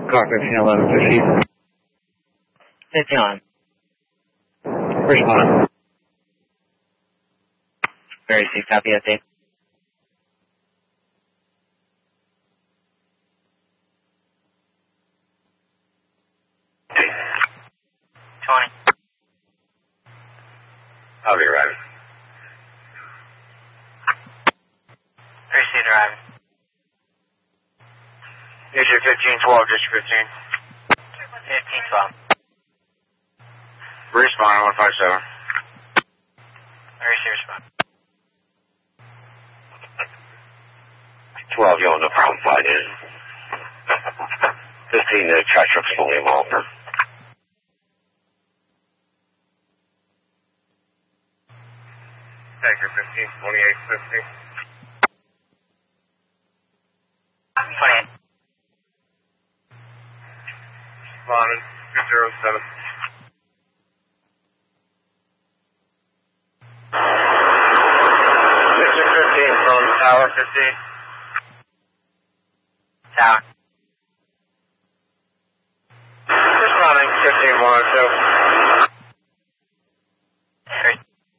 Cockpit 1150. 51. Respond. Very safe, copy update. 20. I'll be arriving. Appreciate arriving. Here's your 1512, just your 15. 1512. Respond 157. Very serious spot. 12, you'll no problem flying in. 15, the track trip's fully involved. Take your 15, 2850. 28. Responding 207. Victor 15 from Tower 15. Tower. Responding 15102.